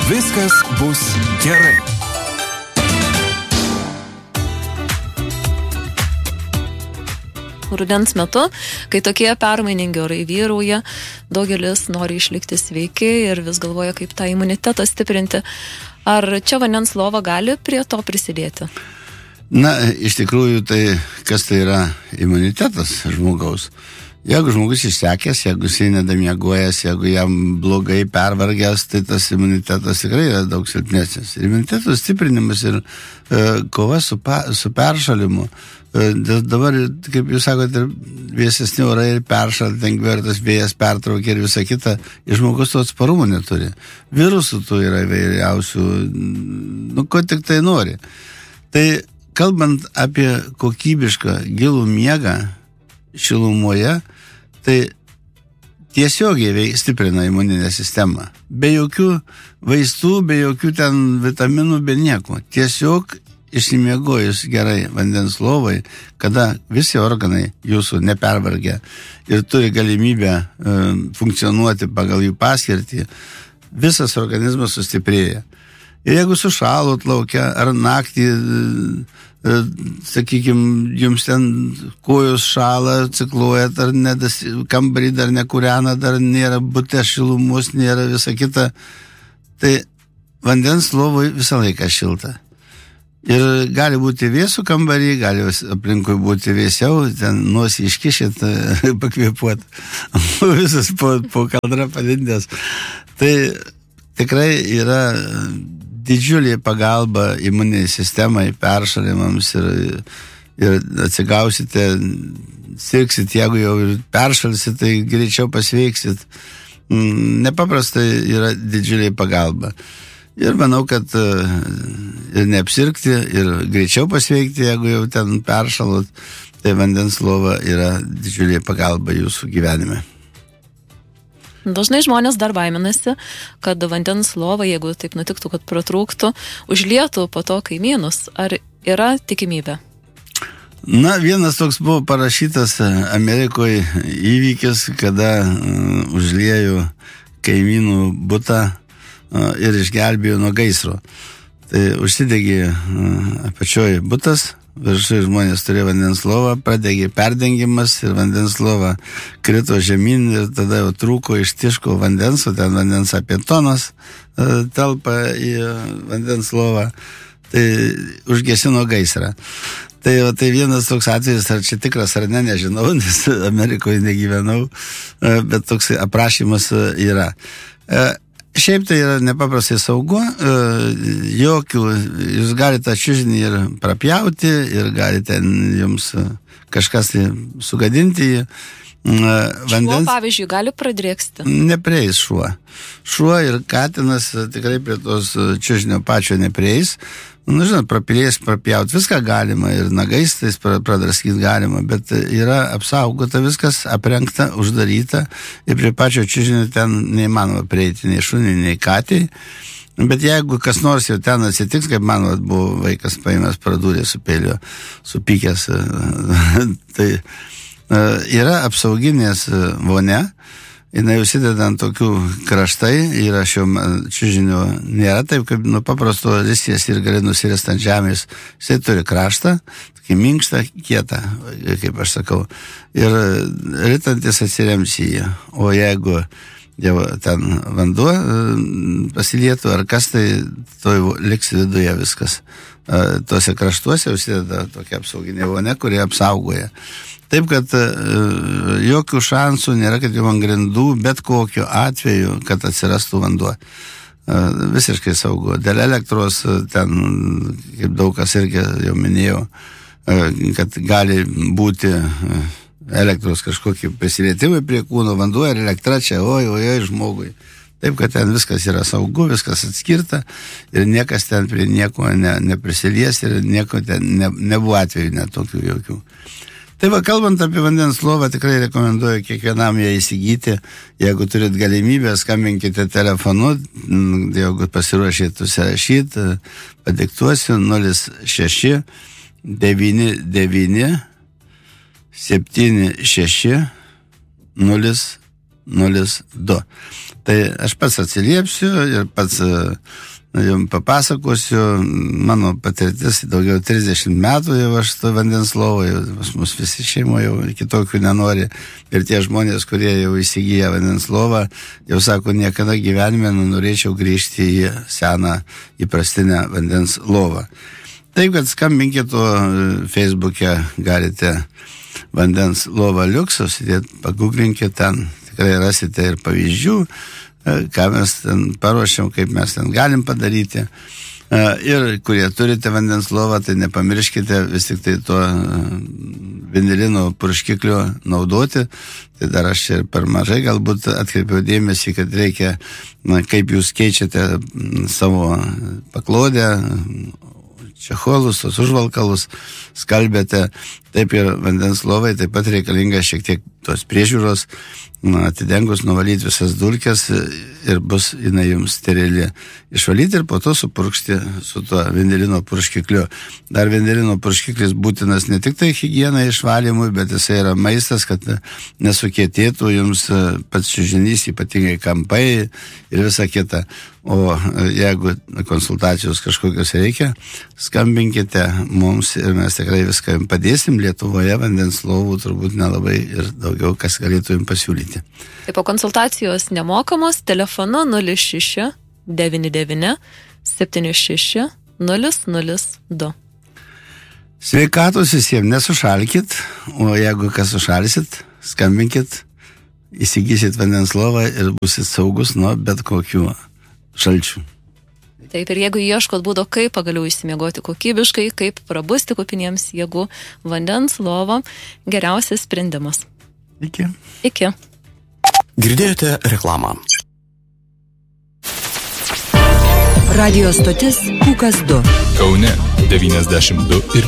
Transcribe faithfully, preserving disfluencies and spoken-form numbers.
Viskas bus gerai. Rudens metu, kai tokie permainingi orai vyrauja, daugelis nori išlikti sveiki ir vis galvoja, kaip tą imunitetą stiprinti. Ar čia vandens lova gali prie to prisidėti? Na, iš tikrųjų, tai kas tai yra imunitetas žmogaus? Jeigu žmogus išsekęs, jeigu jisai nedamiegojęs, jeigu jam blogai pervargęs, tai tas imunitetas tikrai yra daug silpnesnis. Imuniteto stiprinimas ir e, kova su, pa, su peršalimu. E, dabar, kaip jūs sakote, vėsesni orai ir peršal, lengviau ir tas vėjas pertraukia ir visa kita, ir žmogus to atsparumo neturi. Virusų tų yra įvairiausių, nu, ko tik tai nori. Tai kalbant apie kokybišką gilų miegą šilumoje, tai tiesiogiai stiprina imuninę sistemą. Be jokių vaistų, be jokių ten vitaminų, be nieko. Tiesiog išsimiegojus gerai vandens lovai, kada visi organai jūsų nepervargia ir turi galimybę e, funkcionuoti pagal jų paskirtį, visas organizmas sustiprėja. Ir jeigu sušalot laukia ar naktį, e, sakykime, jums ten kojos šala, cikluojat, ar nedas, kambarį dar nekūrena, dar nėra bute šilumos, nėra visa kita, tai vandens lovoj visą laiką šilta. Ir gali būti vėsų kambarį, gali aplinkui būti vėsiau, ten nosį iškišit, pakvėpuot, visas po, po kaldrą padindęs. Tai tikrai yra didžiulė pagalba imuniniai sistemai, peršalimams ir, ir atsigausite, sirgsit, jeigu jau ir peršalsit, tai greičiau pasveiksit. Nepaprastai yra didžiulė pagalba. Ir manau, kad ir neapsirgti, ir greičiau pasveikti, jeigu jau ten peršalot, tai vandens lova yra didžiulė pagalba jūsų gyvenime. Dažnai žmonės dar baiminasi, kad vandens lova, jeigu taip nutiktų, kad pratrūktų, užlietų po to kaimynus. Ar yra tikimybė? Na, vienas toks buvo parašytas Amerikoje įvykis, kada uh, užliejo kaimynų butą uh, ir išgelbėjo nuo gaisro. Tai užsidegė uh, apačioj butas, viršui žmonės turėjo vandens lovą, pradegė perdengimas ir vandens lova krito žemyn ir tada jau trūko iš tiško vandens, o ten vandens apie tonas e, telpa į vandens lovą, tai užgesino gaisrą. Tai, o, tai vienas toks atvejis, ar čia tikras ar ne, nežinau, nes Amerikoje negyvenau, e, bet toks aprašymas yra. E, Šiaip tai yra nepaprastai saugu, jokių, jūs galite čiužinį ir prapjauti, ir galite jums kažkas tai sugadinti. Vandens... Šuo, pavyzdžiui, gali pradrėksti? Neprieis šuo. Šuo ir katinas tikrai prie tos čiužinio pačio neprieis. Nu, žinot, prapilės, prapjauti, viską galima ir nagais tais pradraskyti galima, bet yra apsaugota viskas, aprengta, uždaryta ir prie pačio čiužinio ten neįmanoma prieiti nei šuniui, nei katei. Bet jeigu kas nors jau ten atsitiks, kaip man buvo vaikas paėmęs pradūrė su peiliu, supykęs, tai yra apsauginės vonia. Jinai užsideda ant tokių kraštai, yra šio čiužinio nėra taip, kaip nuo paprasto listės ir gali nusiresti ant žemės. Jisai turi kraštą, tokį minkštą, kietą, kaip aš sakau. Ir ritantis atsirems į jį. O jeigu jau ten vanduo pasilietų ar kas, tai to liks viduje viskas. Tuose kraštuose užsideda tokia apsauginė vonia, kurie apsaugoja. Taip, kad uh, jokių šansų nėra, kad jau ant grindų, bet kokiu atveju, kad atsirastų vanduo. Uh, visiškai saugu. Dėl elektros ten, kaip daug kas irgi jau minėjau, uh, kad gali būti uh, elektros kažkokie prisilietimai prie kūno, vanduo ir elektra čia, oi, oi, oi, žmogui. Taip, kad ten viskas yra saugu, viskas atskirta ir niekas ten prie nieko ne, neprisilies ir nieko ten ne, nebuvo atveju net tokių jokių. Tai va, kalbant apie vandens lovą, tikrai rekomenduoju kiekvienam ją įsigyti. Jeigu turit galimybę, skambinkite telefonu, jeigu pasiruošėt užsirašyti, padiktuosiu nulis šeši devyni devyni septyni šeši nulis nulis du. Tai aš pats atsiliepsiu ir pats jums papasakosiu, mano patirtis daugiau trisdešimt metų jau aš to vandens lovoje, pas mus visi šeimoje jau kitokių nenori. Ir tie žmonės, kurie jau įsigyja vandens lovą, jau sako, niekada gyvenime norėčiau grįžti į seną įprastinę vandens lovą. Taip, kad skambinkit, Facebook'e galite vandens lova liuksus, paguglinkit ten, tikrai rasite ir pavyzdžių, ką mes ten paruošiam, kaip mes ten galim padaryti. Ir kurie turite vandens lovą, tai nepamirškite vis tik tai to vinilino purškiklio naudoti. Tai dar aš ir per mažai galbūt atkreipiau dėmesį, kad reikia, na, kaip jūs keičiate savo paklodę, čecholus, tos užvalkalus, skalbėte, taip ir vandens lovai, taip pat reikalinga šiek tiek tos priežiūros, na, atidengus, nuvalyti visas dulkes ir bus jinai jums sterili. Išvalyti ir po to supurkšti su tuo vinilino purškikliu. Dar vinilino purškiklis būtinas ne tik tai higienai išvalymui, bet jisai yra maistas, kad nesukietėtų jums pats čiužinys, ypatingai kampai ir visa kita. O jeigu konsultacijos kažkokios reikia, skambinkite mums ir mes tikrai viską jums padėsim. Lietuvoje vandens lovų turbūt nelabai ir daugiau kas galėtų jums pasiūlyti. Taip, po konsultacijos nemokamos telefonu nulis šeši devyni devyni septyni šeši nulis nulis du. Sveikatos visiems, nesušalkit, o jeigu kas sušalsit, skambinkit, įsigysit vandens lovą ir busit saugus nuo bet kokių šalčių. Taip, ir jeigu ieškot būdo, kaip pagaliau išsimiegoti kokybiškai, kaip prabusti kupiniems jėgų, vandens lova geriausias sprendimas. Iki. Iki. Girdėjote reklamą. Radio stotis Pūkas du. Kaune devyniasdešimt du ir